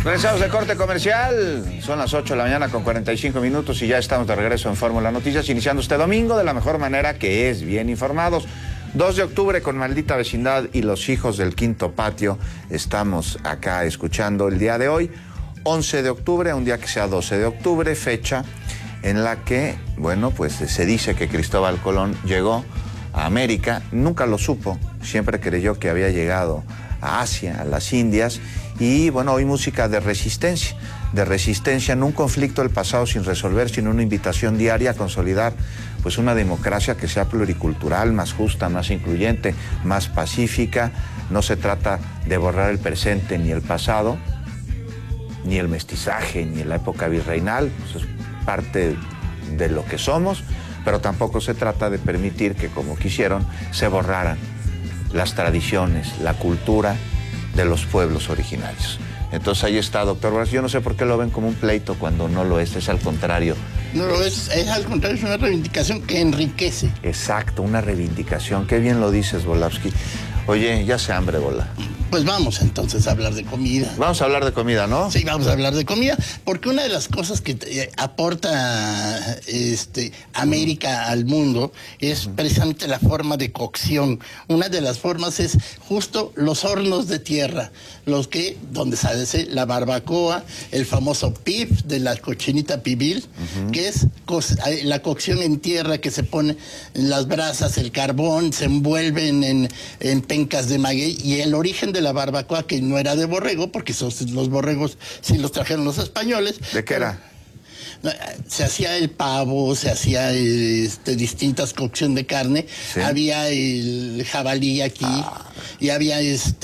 Regresamos de corte comercial, son las 8 de la mañana con 45 minutos y ya estamos de regreso en Fórmula Noticias, iniciando este domingo de la mejor manera, que es bien informados. 2 de octubre con Maldita Vecindad y Los Hijos del Quinto Patio, estamos acá escuchando el día de hoy, 11 de octubre, un día que sea 12 de octubre, fecha en la que, bueno, pues se dice que Cristóbal Colón llegó a América, nunca lo supo, siempre creyó que había llegado a Asia, a las Indias, y bueno, hoy música de resistencia en un conflicto del pasado sin resolver, sino una invitación diaria a consolidar pues una democracia que sea pluricultural, más justa, más incluyente, más pacífica. No se trata de borrar el presente ni el pasado, ni el mestizaje, ni la época virreinal, pues es parte de lo que somos, pero tampoco se trata de permitir que, como quisieron, se borraran las tradiciones, la cultura de los pueblos originarios. Entonces ahí está, doctor Bras. Yo no sé por qué lo ven como un pleito cuando no lo es al contrario. No lo es al contrario, es una reivindicación que enriquece. Exacto, una reivindicación. Qué bien lo dices, Volavsky. Oye, ya se hambre, Bola. Pues vamos entonces a hablar de comida. Vamos a hablar de comida, ¿no? Sí, vamos a hablar de comida, porque una de las cosas que aporta América al mundo es precisamente la forma de cocción. Una de las formas es justo los hornos de tierra, donde se hace la barbacoa, el famoso pib de la cochinita pibil, que es la cocción en tierra, que se pone en las brasas, el carbón, se envuelven en pencas de maguey, y el origen de la barbacoa, que no era de borrego, porque los borregos sí los trajeron los españoles. ¿De qué era? Se hacía el pavo, se hacía distintas cocciones de carne, ¿sí? Había el jabalí aquí, y había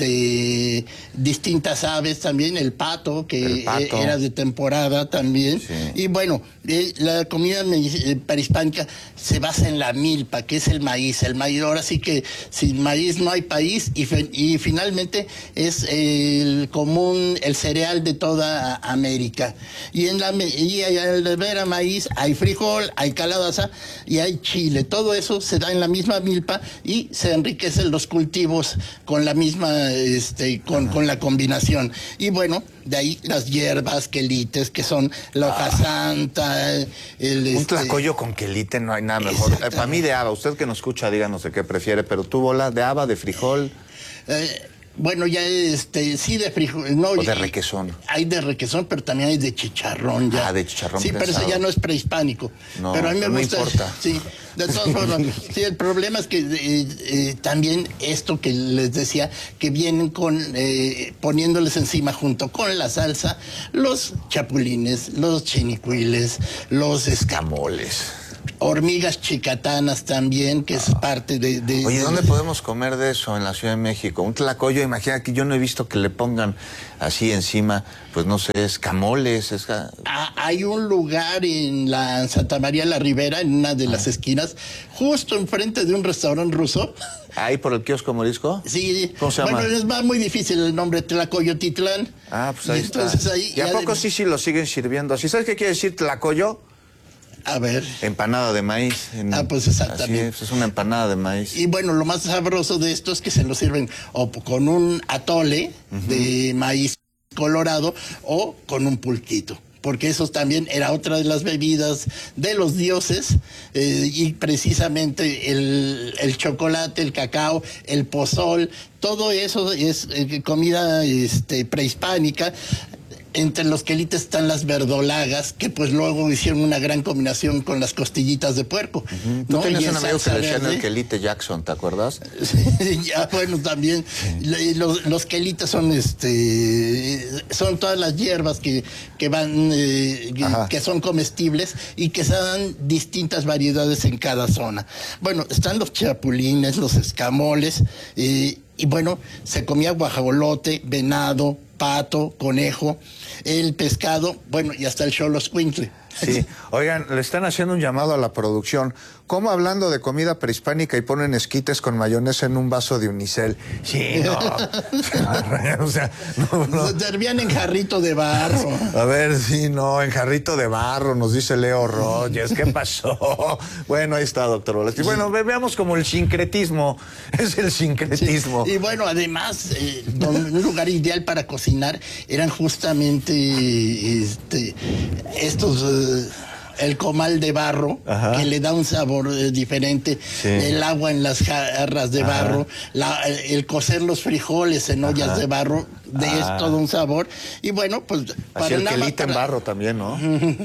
distintas aves también, el pato, que era de temporada también, sí. Y bueno, la comida prehispánica se basa en la milpa, que es el maíz. El maíz, ahora sí que sin maíz no hay país, y finalmente es el cereal de toda América. Y al ver a maíz hay frijol, hay calabaza y hay chile. Todo eso se da en la misma milpa y se enriquecen los cultivos con la misma, con la combinación. Y bueno, de ahí las hierbas, quelites, que son la hoja santa. Un tlacoyo con quelite, no hay nada mejor. Para mí de haba, usted que nos escucha, díganos de qué prefiere, pero tú, Bola, de haba, de frijol. Bueno, ya sí de frijol. No, o de requesón. Hay de requesón, pero también hay de chicharrón ya. Ah, de chicharrón. Sí, pero eso ya no es prehispánico. No, pero a mí me gusta. No importa. Sí, de todas formas. Sí, el problema es que también esto que les decía, que vienen poniéndoles encima junto con la salsa, los chapulines, los chinicuiles, los escamoles. Hormigas chicatanas también, que es parte de... Oye, ¿dónde podemos comer de eso en la Ciudad de México? Un tlacoyo, imagina que yo no he visto que le pongan así encima, pues no sé, escamoles. Hay un lugar en Santa María la Ribera, en una de las esquinas, justo enfrente de un restaurante ruso. ¿Ahí por el kiosco morisco? Sí. ¿Cómo se llama? Bueno, es muy difícil el nombre, Tlacoyotitlán. Pues ahí entonces está. ¿Y a poco sí lo siguen sirviendo así? ¿Sabes qué quiere decir tlacoyo? A ver. Empanada de maíz. Pues exactamente. Así es una empanada de maíz. Y bueno, lo más sabroso de esto es que se lo sirven o con un atole de maíz colorado o con un pulquito. Porque eso también era otra de las bebidas de los dioses, y precisamente el chocolate, el cacao, el pozol, todo eso es comida prehispánica. Entre los quelites están las verdolagas, que pues luego hicieron una gran combinación con las costillitas de puerco. Tú tenías un amigo que le decían el quelite Jackson, ¿te acuerdas? Ya, bueno, también los quelites son todas las hierbas que van, que son comestibles y que se dan distintas variedades en cada zona. Bueno, están los chapulines, los escamoles, y bueno, se comía guajolote, venado, pato, conejo, el pescado, bueno, y hasta el xoloscuincle. Sí, oigan, le están haciendo un llamado a la producción. ¿Cómo hablando de comida prehispánica y ponen esquites con mayonesa en un vaso de unicel? Sí, no. O sea, no. Se servían en jarrito de barro. A ver, sí, no, en jarrito de barro, nos dice Leo Rogers. ¿Qué pasó? Bueno, ahí está, doctor Volaski. Bueno, veamos como el sincretismo. Es el sincretismo. Sí. Y bueno, además, un lugar ideal para cocinar eran justamente estos... el comal de barro, ajá, que le da un sabor diferente, sí, el agua en las jarras de ajá, barro, el cocer los frijoles en ollas ajá, de barro, es todo un sabor. Y bueno, pues... Así el quelite en barro también, ¿no?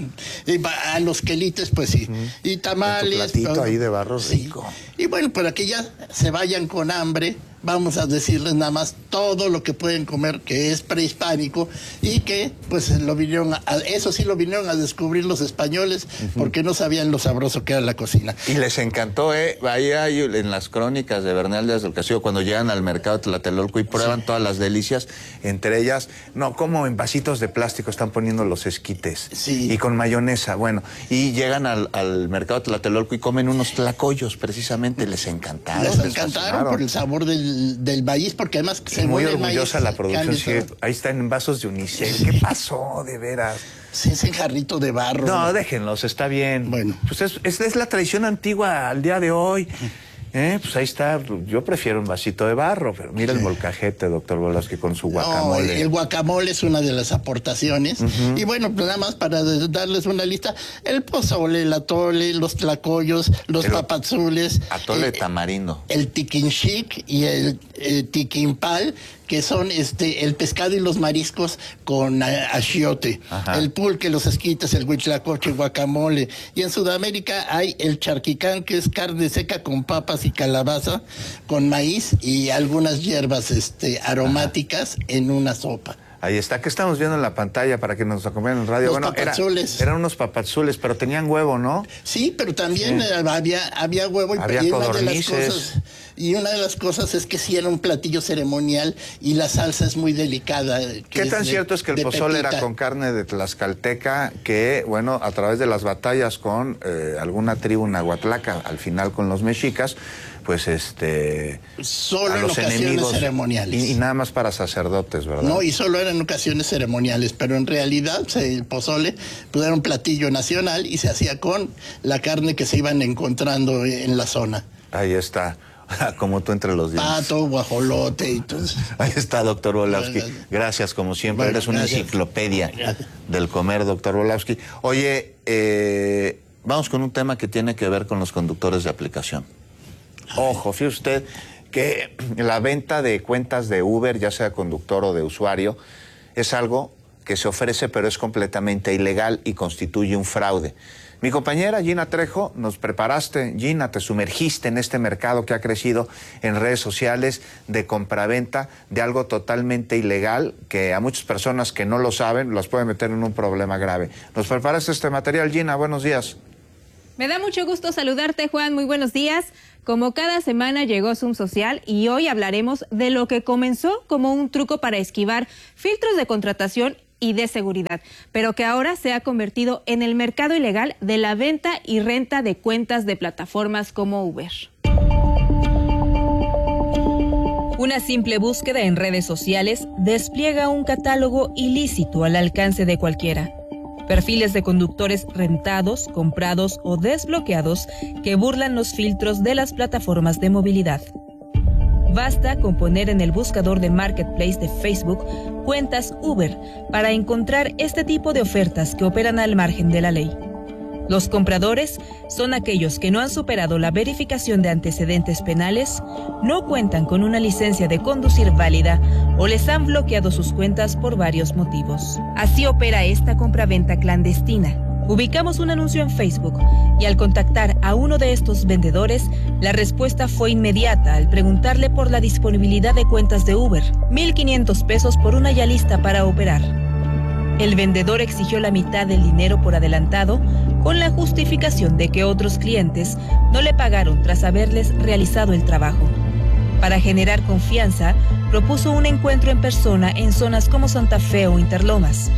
Y a los quelites, pues sí. Y tamales... Con tu platito ahí de barro rico. Sí. Y bueno, para que ya se vayan con hambre, vamos a decirles nada más todo lo que pueden comer que es prehispánico y que pues lo vinieron eso sí lo vinieron a descubrir los españoles porque no sabían lo sabroso que era la cocina. Y les encantó, ahí hay en las crónicas de Bernal Díaz del Castillo cuando llegan al mercado de Tlatelolco y prueban todas las delicias, entre ellas, como en vasitos de plástico están poniendo los esquites y con mayonesa, bueno, y llegan al mercado de Tlatelolco y comen unos tlacoyos precisamente, les encantaron. Les encantaron por el sabor del maíz, porque además se muy orgullosa la producción, sí, ahí están en vasos de unicel. ¿Qué pasó, de veras? Sí, ese jarrito de barro. No, déjenlos, está bien. Bueno. Pues es la tradición antigua al día de hoy. Pues ahí está, yo prefiero un vasito de barro, pero mira el molcajete, doctor Volaski, con su guacamole. No, el guacamole es una de las aportaciones. Y bueno, pues nada más para darles una lista, el pozole, el atole, los tlacoyos, los papazules. Atole de tamarindo. El tiquinchic y el tiquinpal, que son el pescado y los mariscos con achiote, el pulque, los esquites, el huitlacoche, guacamole. Y en Sudamérica hay el charquicán, que es carne seca con papas y calabaza, con maíz y algunas hierbas aromáticas en una sopa. Ahí está, que estamos viendo en la pantalla para que nos acompañen en el radio. Los papazules. Eran unos papazules, pero tenían huevo, ¿no? Sí, pero también había huevo y había codornices. Y una de las cosas es que sí era un platillo ceremonial y la salsa es muy delicada. ¿Qué tan cierto es que el pozole era con carne de tlaxcalteca que, bueno, a través de las batallas con alguna tribu nahuatlaca, al final con los mexicas, pues solo a en los ocasiones enemigos, ceremoniales. Y nada más para sacerdotes, ¿verdad? No, y solo eran ocasiones ceremoniales, pero en realidad el pozole pues, era un platillo nacional y se hacía con la carne que se iban encontrando en la zona. Ahí está. Como tú entre los dientes. Pato, guajolote y todo. Ahí está, doctor Volaski. Gracias, como siempre. Bueno, eres una enciclopedia del comer, doctor Volaski. Oye, vamos con un tema que tiene que ver con los conductores de aplicación. Ojo, fíjese usted que la venta de cuentas de Uber, ya sea conductor o de usuario, es algo que se ofrece, pero es completamente ilegal y constituye un fraude. Mi compañera Gina Trejo, nos preparaste, Gina, te sumergiste en este mercado que ha crecido en redes sociales de compraventa de algo totalmente ilegal que a muchas personas que no lo saben las puede meter en un problema grave. Nos preparaste este material, Gina, buenos días. Me da mucho gusto saludarte, Juan, muy buenos días. Como cada semana llegó Zoom Social y hoy hablaremos de lo que comenzó como un truco para esquivar filtros de contratación y de seguridad, pero que ahora se ha convertido en el mercado ilegal de la venta y renta de cuentas de plataformas como Uber. Una simple búsqueda en redes sociales despliega un catálogo ilícito al alcance de cualquiera. Perfiles de conductores rentados, comprados o desbloqueados que burlan los filtros de las plataformas de movilidad. Basta con poner en el buscador de Marketplace de Facebook cuentas Uber para encontrar este tipo de ofertas que operan al margen de la ley. Los compradores son aquellos que no han superado la verificación de antecedentes penales, no cuentan con una licencia de conducir válida o les han bloqueado sus cuentas por varios motivos. Así opera esta compraventa clandestina. Ubicamos un anuncio en Facebook y al contactar a uno de estos vendedores, la respuesta fue inmediata al preguntarle por la disponibilidad de cuentas de Uber, 1,500 pesos por una ya lista para operar. El vendedor exigió la mitad del dinero por adelantado con la justificación de que otros clientes no le pagaron tras haberles realizado el trabajo. Para generar confianza, propuso un encuentro en persona en zonas como Santa Fe o Interlomas.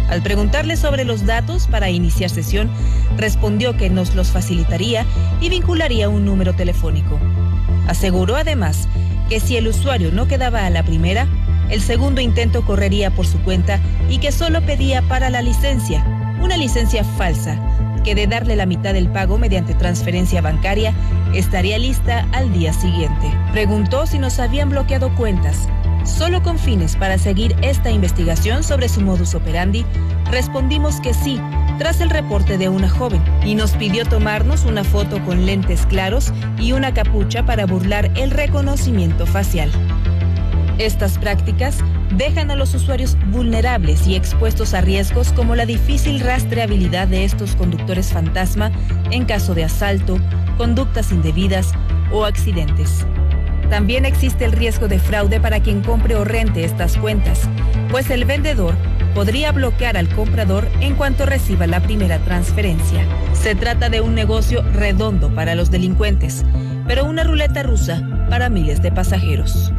Al preguntarle sobre los datos para iniciar sesión, respondió que nos los facilitaría y vincularía un número telefónico. Aseguró además que si el usuario no quedaba a la primera, el segundo intento correría por su cuenta y que solo pedía para la licencia, una licencia falsa, que de darle la mitad del pago mediante transferencia bancaria, estaría lista al día siguiente. Preguntó si nos habían bloqueado cuentas, solo con fines para seguir esta investigación sobre su modus operandi. Respondimos que sí, tras el reporte de una joven, y nos pidió tomarnos una foto con lentes claros y una capucha para burlar el reconocimiento facial. Estas prácticas dejan a los usuarios vulnerables y expuestos a riesgos como la difícil rastreabilidad de estos conductores fantasma en caso de asalto, conductas indebidas o accidentes. También existe el riesgo de fraude para quien compre o rente estas cuentas, pues el vendedor podría bloquear al comprador en cuanto reciba la primera transferencia. Se trata de un negocio redondo para los delincuentes, pero una ruleta rusa para miles de pasajeros.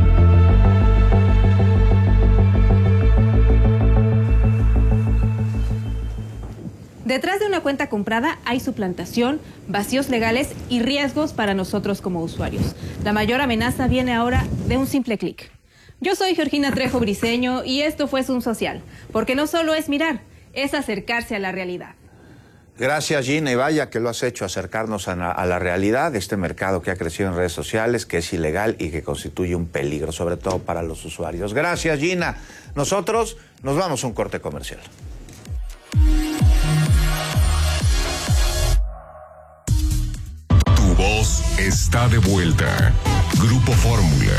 Detrás de una cuenta comprada hay suplantación, vacíos legales y riesgos para nosotros como usuarios. La mayor amenaza viene ahora de un simple clic. Yo soy Georgina Trejo Briceño y esto fue Zoom Social, porque no solo es mirar, es acercarse a la realidad. Gracias, Gina, y vaya que lo has hecho, acercarnos a la realidad de este mercado que ha crecido en redes sociales, que es ilegal y que constituye un peligro, sobre todo para los usuarios. Gracias, Gina. Nosotros nos vamos a un corte comercial. Tu voz está de vuelta. Grupo Fórmula.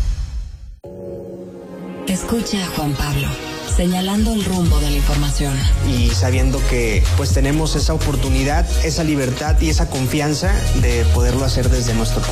Escucha a Juan Pablo, señalando el rumbo de la información. Y sabiendo que pues tenemos esa oportunidad, esa libertad y esa confianza de poderlo hacer desde nuestro